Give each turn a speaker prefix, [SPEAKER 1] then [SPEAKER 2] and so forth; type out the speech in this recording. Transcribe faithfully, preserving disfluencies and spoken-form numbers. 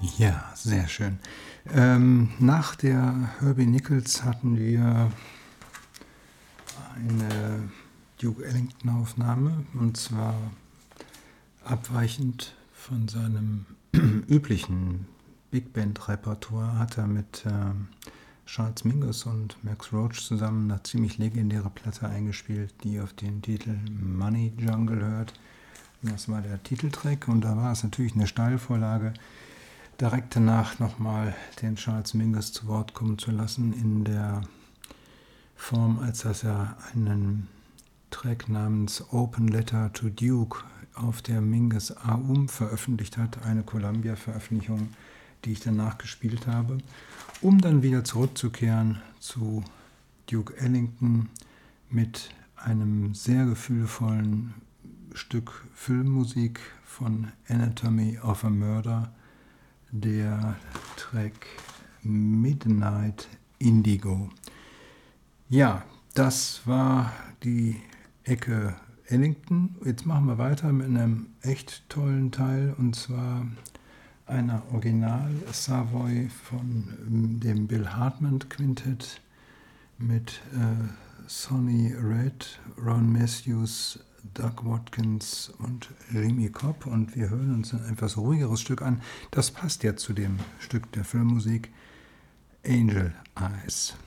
[SPEAKER 1] Ja, sehr schön. Ähm, nach der Herbie Nichols hatten wir eine Duke Ellington-Aufnahme, und zwar abweichend von seinem üblichen Big Band-Repertoire hat er mit ähm, Charles Mingus und Max Roach zusammen eine ziemlich legendäre Platte eingespielt, die auf den Titel Money Jungle hört. Das war der Titeltrack, und da war es natürlich eine Steilvorlage, direkt danach nochmal den Charles Mingus zu Wort kommen zu lassen, in der Form, als dass er einen Track namens Open Letter to Duke auf der Mingus Aum veröffentlicht hat, eine Columbia-Veröffentlichung, die ich danach gespielt habe, um dann wieder zurückzukehren zu Duke Ellington mit einem sehr gefühlvollen Stück Filmmusik von Anatomy of a Murder, der Track Midnight Indigo. Ja, das war die Ecke Ellington. Jetzt machen wir weiter mit einem echt tollen Teil, und zwar einer Original-Savoy von dem Bill Hartman Quintett mit äh, Sonny Red, Ron Matthews, Doug Watkins und Jimmy Cobb, und wir hören uns ein etwas ruhigeres Stück an. Das passt ja zu dem Stück der Filmmusik Angel Eyes.